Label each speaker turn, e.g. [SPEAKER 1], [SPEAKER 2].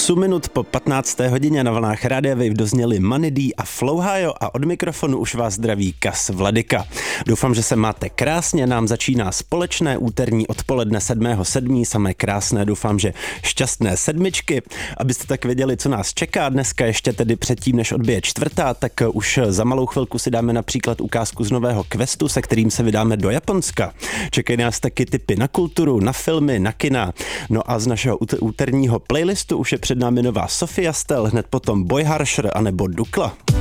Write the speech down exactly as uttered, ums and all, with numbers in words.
[SPEAKER 1] osm minut po patnácté hodině na vlnách Rádia Wave dozněli Money D a Flowhajo a od mikrofonu už vás zdraví Kas Vladyka. Doufám, že se máte krásně, nám začíná společné úterní odpoledne sedmého sedmého samé krásné, doufám, že šťastné sedmičky. Abyste tak věděli, co nás čeká dneska ještě tedy předtím, než odbije čtvrtá, tak už za malou chvilku si dáme například ukázku z nového questu, se kterým se vydáme do Japonska. Čekají nás taky tipy na kulturu, na filmy, na kina. No a z našeho úterního playlistu už je před námi nová Sofia Stell, hned potom Boy Harsher anebo Dukla.